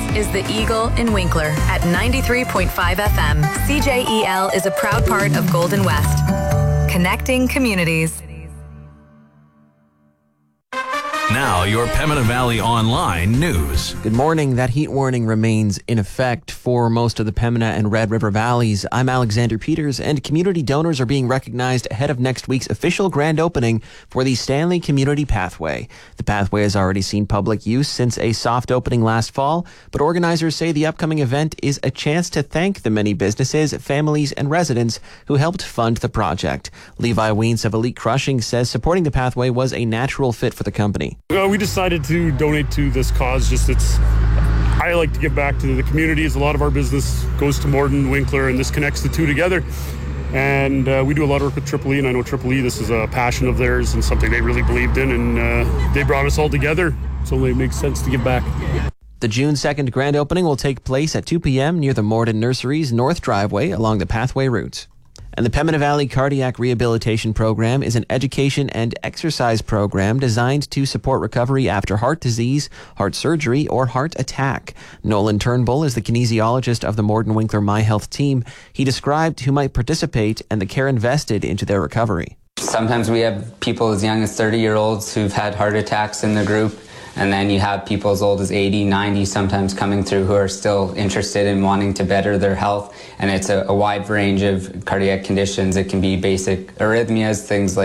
is the Eagle in Winkler at 93.5 FM. CJEL is a proud part of Golden West. Connecting communities. Now, your Pembina Valley Online news. Good morning. That heat warning remains in effect for most of the Pembina and Red River valleys. I'm Alexander Peters, and community donors are being recognized ahead of next week's official grand opening for the Stanley Community Pathway. The pathway has already seen public use since a soft opening last fall, but organizers say the upcoming event is a chance to thank the many businesses, families, and residents who helped fund the project. Levi Weens of Elite Crushing says supporting the pathway was a natural fit for the company. We decided to donate to this cause. I like to give back to the communities. A lot of our business goes to Morden, Winkler, and this connects the two together. And we do a lot of work with Triple E, and I know Triple E, this is a passion of theirs and something they really believed in, and they brought us all together. So it makes sense to give back. The June 2nd grand opening will take place at 2 p.m. near the Morden Nurseries North Driveway along the pathway route. And the Pembina Valley Cardiac Rehabilitation Program is an education and exercise program designed to support recovery after heart disease, heart surgery, or heart attack. Nolan Turnbull is the kinesiologist of the Morden Winkler MyHealth team. He described who might participate and the care invested into their recovery. Sometimes we have people as young as 30-year-olds who've had heart attacks in the group. And then you have people as old as 80, 90 sometimes coming through who are still interested in wanting to better their health. And it's a wide range of cardiac conditions. It can be basic arrhythmias, things like